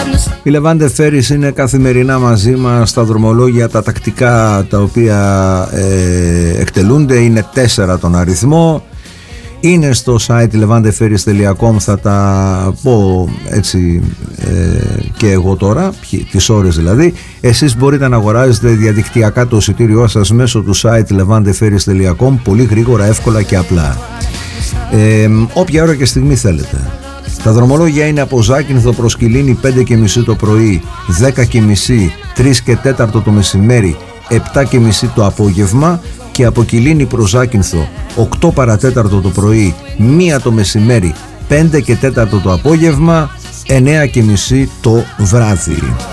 Η Λεβάντε Ferries είναι καθημερινά μαζί μας στα δρομολόγια τα τακτικά τα οποία εκτελούνται, είναι 4 τον αριθμό. Είναι στο site levanteferries.com, θα τα πω έτσι και εγώ τώρα, τις ώρες δηλαδή. Εσείς μπορείτε να αγοράζετε διαδικτυακά το εισιτήριό σας μέσω του site levanteferries.com, πολύ γρήγορα, εύκολα και απλά. Όποια ώρα και στιγμή θέλετε. Τα δρομολόγια είναι από Ζάκυνθο προς Κιλίνη 5:30 το πρωί, 10:30, 3 και 4 το μεσημέρι, 7:30 το απόγευμα, και από Κιλίνη προς Ζάκυνθο 8 παρατέταρτο το πρωί, 1 το μεσημέρι, 5 και 4 το απόγευμα, 9:30 το βράδυ.